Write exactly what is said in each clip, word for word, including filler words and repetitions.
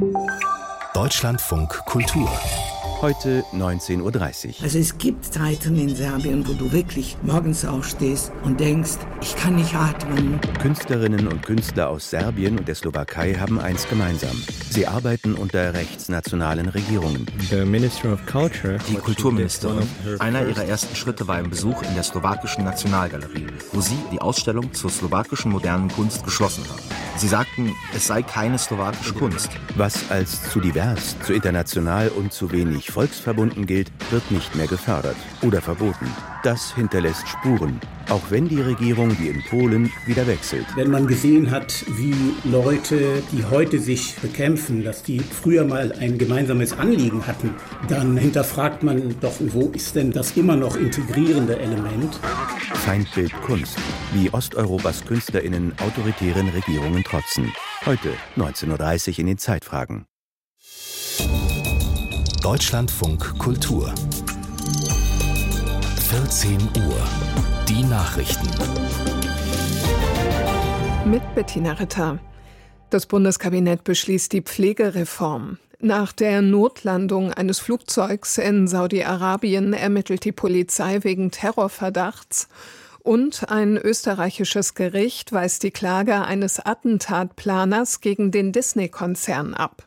Deutschlandfunk Kultur. Heute neunzehn Uhr dreißig. Also es gibt Zeiten in Serbien, wo du wirklich morgens aufstehst und denkst, ich kann nicht atmen. Künstlerinnen und Künstler aus Serbien und der Slowakei haben eins gemeinsam. Sie arbeiten unter rechtsnationalen Regierungen. Die Kulturministerin. Einer ihrer ersten Schritte war ein Besuch in der slowakischen Nationalgalerie, wo sie die Ausstellung zur slowakischen modernen Kunst geschlossen haben. Sie sagten, es sei keine slowakische Kunst. Was als zu divers, zu international und zu wenig volksverbunden gilt, wird nicht mehr gefördert oder verboten. Das hinterlässt Spuren, auch wenn die Regierung wie in Polen wieder wechselt. Wenn man gesehen hat, wie Leute, die heute sich bekämpfen, dass die früher mal ein gemeinsames Anliegen hatten, dann hinterfragt man doch, wo ist denn das immer noch integrierende Element? Feindbild Kunst, wie Osteuropas KünstlerInnen autoritären Regierungen trotzen. Heute neunzehn Uhr dreißig in den Zeitfragen. Deutschlandfunk Kultur. vierzehn Uhr. Die Nachrichten. Mit Bettina Ritter. Das Bundeskabinett beschließt die Pflegereform. Nach der Notlandung eines Flugzeugs in Saudi-Arabien ermittelt die Polizei wegen Terrorverdachts. Und ein österreichisches Gericht weist die Klage eines Attentatplaners gegen den Disney-Konzern ab.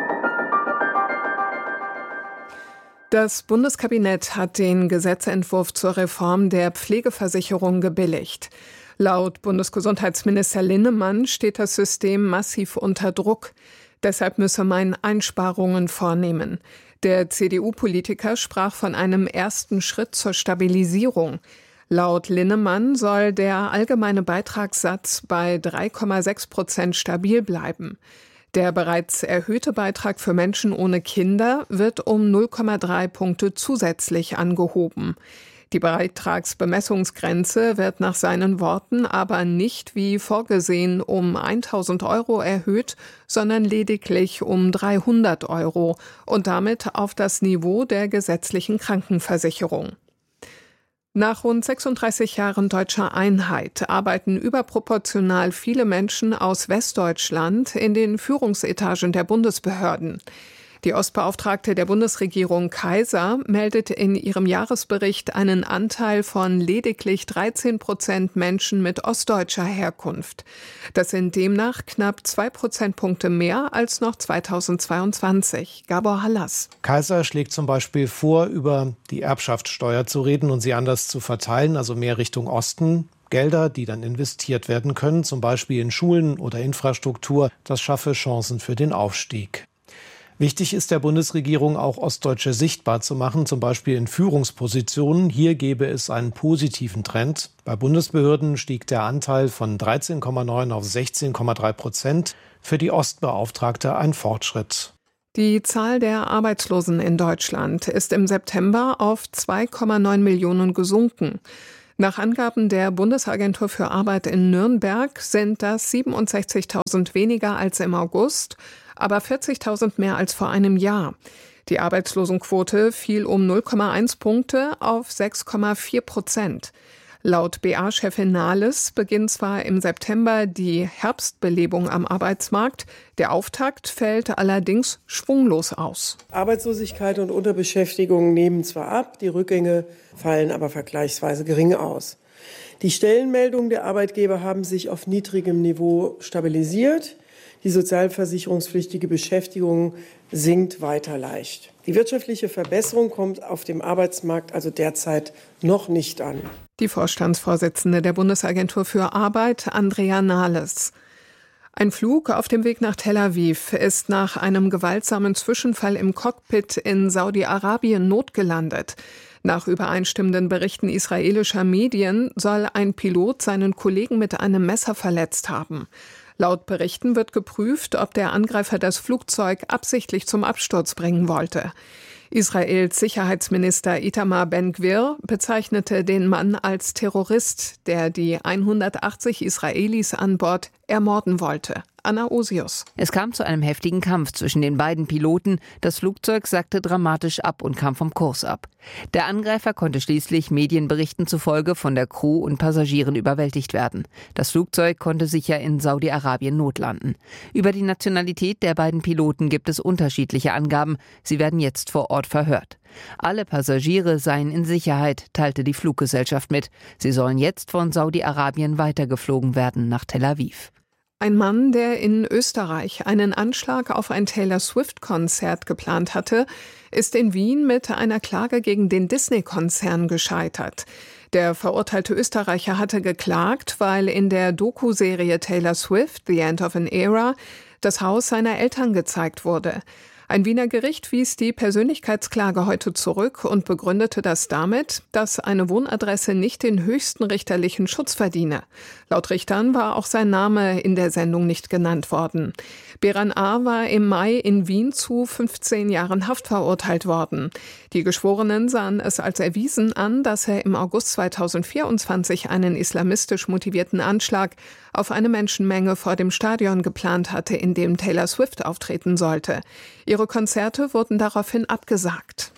Das Bundeskabinett hat den Gesetzentwurf zur Reform der Pflegeversicherung gebilligt. Laut Bundesgesundheitsminister Linnemann steht das System massiv unter Druck. Deshalb müsse man Einsparungen vornehmen. Der C D U-Politiker sprach von einem ersten Schritt zur Stabilisierung. Laut Linnemann soll der allgemeine Beitragssatz bei drei Komma sechs Prozent stabil bleiben. Der bereits erhöhte Beitrag für Menschen ohne Kinder wird um null Komma drei Punkte zusätzlich angehoben. Die Beitragsbemessungsgrenze wird nach seinen Worten aber nicht wie vorgesehen um tausend Euro erhöht, sondern lediglich um dreihundert Euro und damit auf das Niveau der gesetzlichen Krankenversicherung. Nach rund sechsunddreißig Jahren deutscher Einheit arbeiten überproportional viele Menschen aus Westdeutschland in den Führungsetagen der Bundesbehörden. Die Ostbeauftragte der Bundesregierung Kaiser meldet in ihrem Jahresbericht einen Anteil von lediglich dreizehn Prozent Menschen mit ostdeutscher Herkunft. Das sind demnach knapp zwei Prozentpunkte mehr als noch zweitausendzweiundzwanzig. Gabor Hallas. Kaiser schlägt zum Beispiel vor, über die Erbschaftssteuer zu reden und sie anders zu verteilen, also mehr Richtung Osten. Gelder, die dann investiert werden können, zum Beispiel in Schulen oder Infrastruktur, das schaffe Chancen für den Aufstieg. Wichtig ist der Bundesregierung auch, Ostdeutsche sichtbar zu machen, zum Beispiel in Führungspositionen. Hier gäbe es einen positiven Trend. Bei Bundesbehörden stieg der Anteil von dreizehn Komma neun auf sechzehn Komma drei Prozent. Für die Ostbeauftragte ein Fortschritt. Die Zahl der Arbeitslosen in Deutschland ist im September auf zwei Komma neun Millionen gesunken. Nach Angaben der Bundesagentur für Arbeit in Nürnberg sind das siebenundsechzigtausend weniger als im August, aber vierzigtausend mehr als vor einem Jahr. Die Arbeitslosenquote fiel um null Komma eins Punkte auf sechs Komma vier Prozent. Laut B A-Chefin Nahles beginnt zwar im September die Herbstbelebung am Arbeitsmarkt, der Auftakt fällt allerdings schwunglos aus. Arbeitslosigkeit und Unterbeschäftigung nehmen zwar ab, die Rückgänge fallen aber vergleichsweise gering aus. Die Stellenmeldungen der Arbeitgeber haben sich auf niedrigem Niveau stabilisiert. Die sozialversicherungspflichtige Beschäftigung sinkt weiter leicht. Die wirtschaftliche Verbesserung kommt auf dem Arbeitsmarkt also derzeit noch nicht an. Die Vorstandsvorsitzende der Bundesagentur für Arbeit, Andrea Nahles. Ein Flug auf dem Weg nach Tel Aviv ist nach einem gewaltsamen Zwischenfall im Cockpit in Saudi-Arabien notgelandet. Nach übereinstimmenden Berichten israelischer Medien soll ein Pilot seinen Kollegen mit einem Messer verletzt haben. Laut Berichten wird geprüft, ob der Angreifer das Flugzeug absichtlich zum Absturz bringen wollte. Israels Sicherheitsminister Itamar Ben-Gvir bezeichnete den Mann als Terrorist, der die hundertachtzig Israelis an Bord ermorden wollte. Anna Osius. Es kam zu einem heftigen Kampf zwischen den beiden Piloten. Das Flugzeug sackte dramatisch ab und kam vom Kurs ab. Der Angreifer konnte schließlich Medienberichten zufolge von der Crew und Passagieren überwältigt werden. Das Flugzeug konnte sicher in Saudi-Arabien notlanden. Über die Nationalität der beiden Piloten gibt es unterschiedliche Angaben. Sie werden jetzt vor Ort verhört. Alle Passagiere seien in Sicherheit, teilte die Fluggesellschaft mit. Sie sollen jetzt von Saudi-Arabien weitergeflogen werden nach Tel Aviv. Ein Mann, der in Österreich einen Anschlag auf ein Taylor-Swift-Konzert geplant hatte, ist in Wien mit einer Klage gegen den Disney-Konzern gescheitert. Der verurteilte Österreicher hatte geklagt, weil in der Doku-Serie Taylor Swift, The End of an Era, das Haus seiner Eltern gezeigt wurde. Ein Wiener Gericht wies die Persönlichkeitsklage heute zurück und begründete das damit, dass eine Wohnadresse nicht den höchsten richterlichen Schutz verdiene. Laut Richtern war auch sein Name in der Sendung nicht genannt worden. Beran A. war im Mai in Wien zu fünfzehn Jahren Haft verurteilt worden. Die Geschworenen sahen es als erwiesen an, dass er im August zweitausendvierundzwanzig einen islamistisch motivierten Anschlag auf eine Menschenmenge vor dem Stadion geplant hatte, in dem Taylor Swift auftreten sollte. Ihre Konzerte wurden daraufhin abgesagt.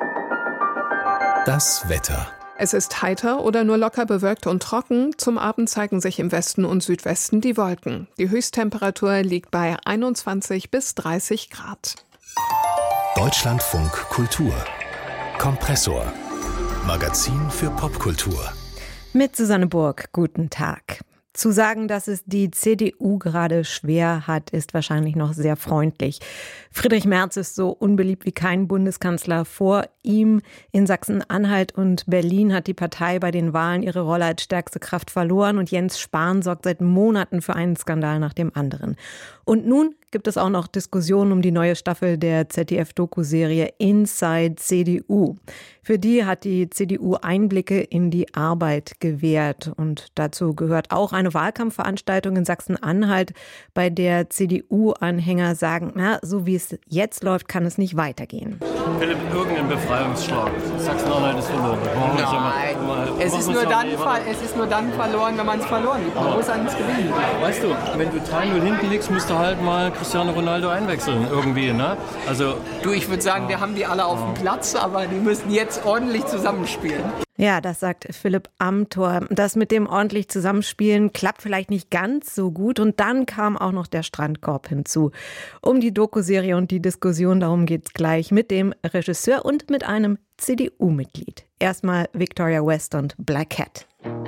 Das Wetter. Es ist heiter oder nur locker bewölkt und trocken. Zum Abend zeigen sich im Westen und Südwesten die Wolken. Die Höchsttemperatur liegt bei einundzwanzig bis dreißig Grad. Deutschlandfunk Kultur. Kompressor. Magazin für Popkultur. Mit Susanne Burg, guten Tag. Zu sagen, dass es die C D U gerade schwer hat, ist wahrscheinlich noch sehr freundlich. Friedrich Merz ist so unbeliebt wie kein Bundeskanzler vor ihm. In Sachsen-Anhalt und Berlin hat die Partei bei den Wahlen ihre Rolle als stärkste Kraft verloren und Jens Spahn sorgt seit Monaten für einen Skandal nach dem anderen. Und nun gibt es auch noch Diskussionen um die neue Staffel der Z D F-Doku-Serie Inside C D U. Für die hat die C D U Einblicke in die Arbeit gewährt. Und dazu gehört auch eine Wahlkampfveranstaltung in Sachsen-Anhalt, bei der C D U-Anhänger sagen, na, so wie es jetzt läuft, kann es nicht weitergehen. Philipp, irgendein Befreiungsschlag. Sachsen-Anhalt ist verloren. Nein, es ist, nur dann, es ist nur dann verloren, wenn man es verloren hat. Man muss ans Gewinnen. Weißt du, wenn du drei null hinten liegst, musst du halt mal Cristiano Ronaldo einwechseln irgendwie, ne? Also, du, ich würde sagen, wir haben die alle auf dem Platz, aber die müssen jetzt ordentlich zusammenspielen. Ja, das sagt Philipp Amthor. Das mit dem ordentlich Zusammenspielen klappt vielleicht nicht ganz so gut. Und dann kam auch noch der Strandkorb hinzu. Um die Doku-Serie und die Diskussion, darum geht's gleich mit dem Regisseur und mit einem C D U-Mitglied. Erstmal Victoria West und Black Cat.